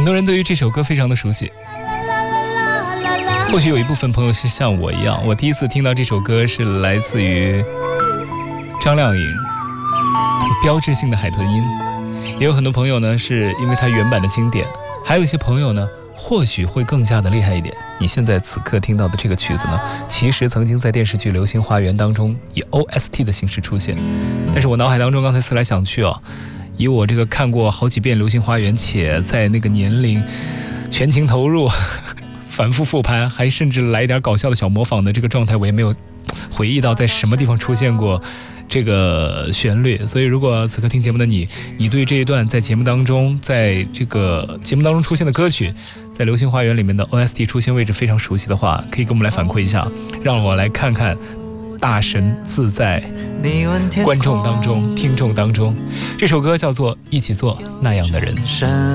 很多人对于这首歌非常的熟悉，或许有一部分朋友是像我一样，我第一次听到这首歌是来自于张靓颖标志性的海豚音，也有很多朋友呢是因为它原版的经典，还有一些朋友呢或许会更加的厉害一点。你现在此刻听到的这个曲子呢，其实曾经在电视剧《流星花园》当中以 OST 的形式出现，但是我脑海当中刚才思来想去以我这个看过好几遍《流星花园》，且在那个年龄全情投入反复复盘，还甚至来一点搞笑的小模仿的这个状态，我也没有回忆到在什么地方出现过这个旋律。所以如果此刻听节目的你对这一段在节目当中出现的歌曲，在《流星花园》里面的 OST 出现位置非常熟悉的话，可以跟我们来反馈一下，让我来看看大神自在观众当中听众当中。这首歌叫做《一起做那样的人》。